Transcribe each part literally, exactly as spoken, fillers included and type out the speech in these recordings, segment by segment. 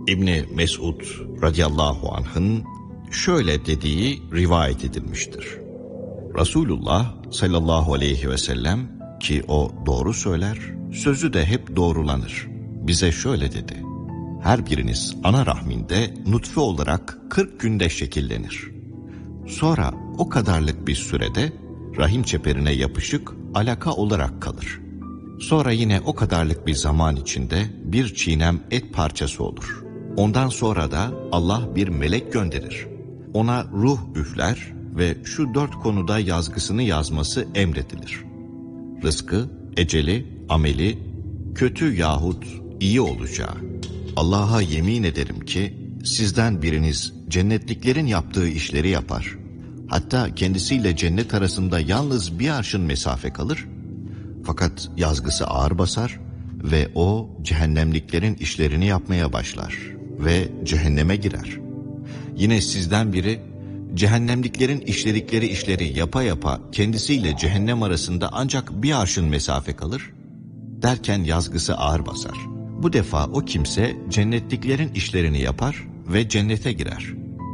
İbni Mesud radıyallahu anh'ın şöyle dediği rivayet edilmiştir. Resulullah sallallahu aleyhi ve sellem, ki o doğru söyler, sözü de hep doğrulanır, bize şöyle dedi: her biriniz ana rahminde nutfe olarak kırk günde şekillenir. Sonra o kadarlık bir sürede rahim çeperine yapışık alaka olarak kalır. Sonra yine o kadarlık bir zaman içinde bir çiğnem et parçası olur. Ondan sonra da Allah bir melek gönderir. Ona ruh üfler ve şu dört konuda yazgısını yazması emredilir: rızkı, eceli, ameli, kötü yahut iyi olacağı. Allah'a yemin ederim ki sizden biriniz cennetliklerin yaptığı işleri yapar. Hatta kendisiyle cennet arasında yalnız bir arşın mesafe kalır. Fakat yazgısı ağır basar ve o cehennemliklerin işlerini yapmaya başlar ve cehenneme girer. Yine sizden biri cehennemliklerin işledikleri işleri yapa yapa kendisiyle cehennem arasında ancak bir arşın mesafe kalır. Derken yazgısı ağır basar. Bu defa o kimse cennetliklerin işlerini yapar ve cennete girer.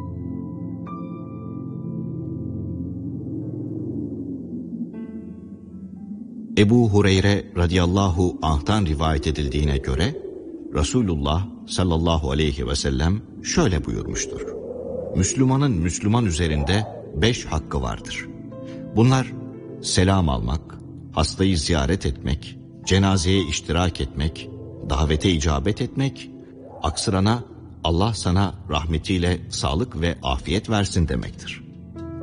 Ebu Hureyre radıyallahu anh'tan rivayet edildiğine göre Resulullah sallallahu aleyhi ve sellem şöyle buyurmuştur: Müslümanın Müslüman üzerinde beş hakkı vardır. Bunlar selam almak, hastayı ziyaret etmek, cenazeye iştirak etmek, davete icabet etmek, aksırana Allah sana rahmetiyle sağlık ve afiyet versin demektir.